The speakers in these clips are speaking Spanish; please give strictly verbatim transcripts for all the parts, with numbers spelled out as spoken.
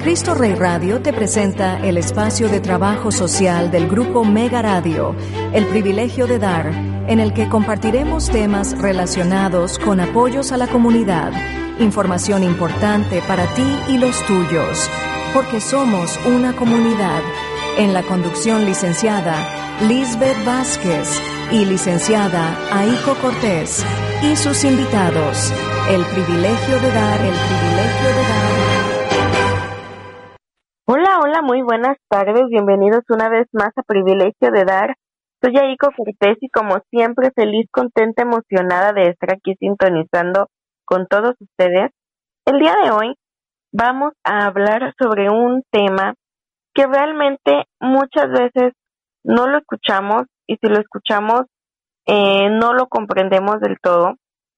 Cristo Rey Radio te presenta el espacio de trabajo social del Grupo Mega Radio, El Privilegio de Dar, en el que compartiremos temas relacionados con apoyos a la comunidad, información importante para ti y los tuyos, porque somos una comunidad. En la conducción licenciada Lisbeth Vázquez y licenciada Aiko Cortés y sus invitados. El privilegio de dar, el privilegio de dar. Hola, hola, muy buenas tardes, bienvenidos una vez más a Privilegio de Dar. Soy Aiko Cortés y como siempre feliz, contenta, emocionada de estar aquí sintonizando con todos ustedes. El día de hoy vamos a hablar sobre un tema que realmente muchas veces no lo escuchamos y si lo escuchamos eh, no lo comprendemos del todo.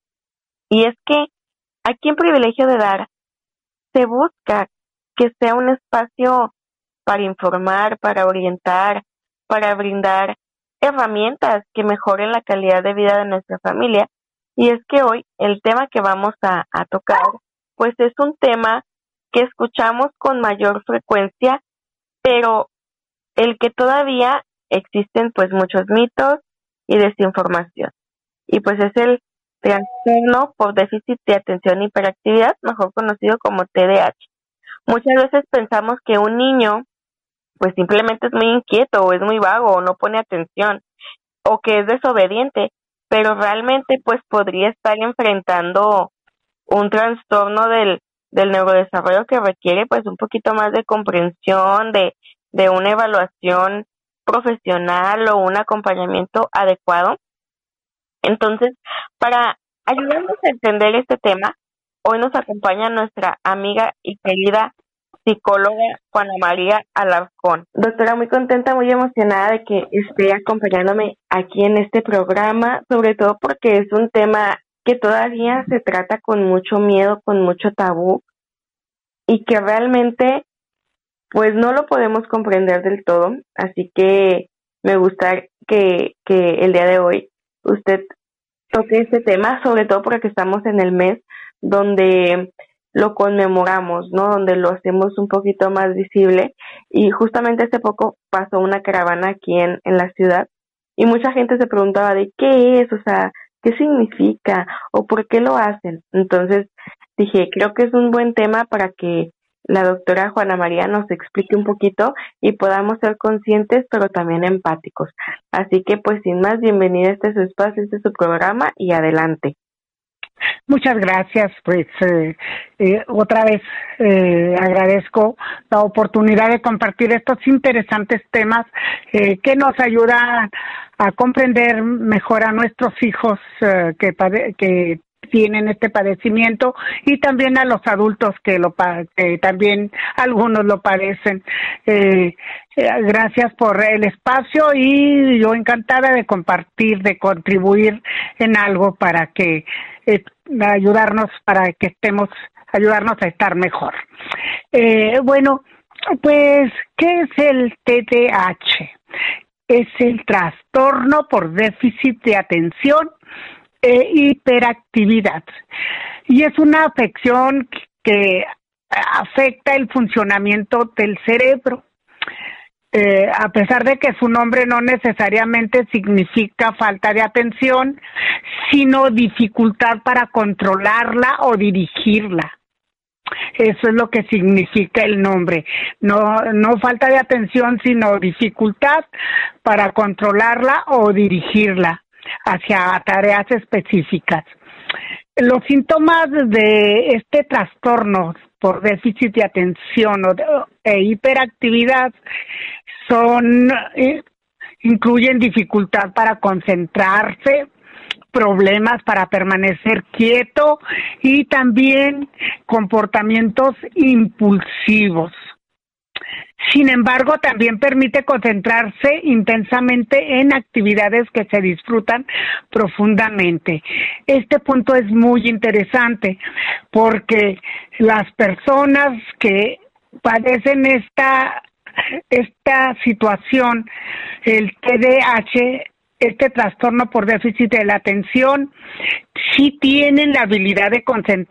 Y es que aquí en Privilegio de Dar se busca que sea un espacio para informar, para orientar, para brindar herramientas que mejoren la calidad de vida de nuestra familia. Y es que hoy el tema que vamos a, a tocar, pues es un tema que escuchamos con mayor frecuencia, pero el que todavía existen pues muchos mitos y desinformación. Y pues es el trastorno por déficit de atención e hiperactividad, mejor conocido como T D A H. Muchas veces pensamos que un niño pues simplemente es muy inquieto o es muy vago o no pone atención o que es desobediente, pero realmente pues podría estar enfrentando un trastorno del, del neurodesarrollo que requiere pues un poquito más de comprensión, de, de una evaluación profesional o un acompañamiento adecuado. Entonces, para ayudarnos a entender este tema, hoy nos acompaña nuestra amiga y querida psicóloga Juana María Alarcón. Doctora, muy contenta, muy emocionada de que esté acompañándome aquí en este programa, sobre todo porque es un tema que todavía se trata con mucho miedo, con mucho tabú, y que realmente pues no lo podemos comprender del todo, así que me gusta que, que el día de hoy usted toque este tema, sobre todo porque estamos en el mes donde lo conmemoramos, ¿no? Donde lo hacemos un poquito más visible. Y justamente hace poco pasó una caravana aquí en, en la ciudad y mucha gente se preguntaba de qué es, o sea, qué significa o por qué lo hacen. Entonces dije, creo que es un buen tema para que la doctora Juana María nos explique un poquito y podamos ser conscientes pero también empáticos. Así que pues sin más, bienvenida a este su espacio, este su programa y adelante. Muchas gracias, pues eh, eh, otra vez eh, agradezco la oportunidad de compartir estos interesantes temas eh, que nos ayudan a comprender mejor a nuestros hijos eh, que, pade- que tienen este padecimiento y también a los adultos que lo que también algunos lo padecen. Eh, eh, gracias por el espacio y yo encantada de compartir, de contribuir en algo para que eh, ayudarnos para que estemos, ayudarnos a estar mejor. Eh, bueno, pues, ¿qué es el T D A H? Es el trastorno por déficit de atención e hiperactividad. Y es una afección que afecta el funcionamiento del cerebro. Eh, a pesar de que su nombre no necesariamente significa falta de atención, sino dificultad para controlarla o dirigirla. Eso es lo que significa el nombre. No, no falta de atención, sino dificultad para controlarla o dirigirla hacia tareas específicas. Los síntomas de este trastorno por déficit de atención o de, e hiperactividad son eh, incluyen dificultad para concentrarse, problemas para permanecer quieto y también comportamientos impulsivos. Sin embargo, también permite concentrarse intensamente en actividades que se disfrutan profundamente. Este punto es muy interesante porque las personas que padecen esta, esta situación, el T D A H, este trastorno por déficit de la atención, sí tienen la habilidad de concentrarse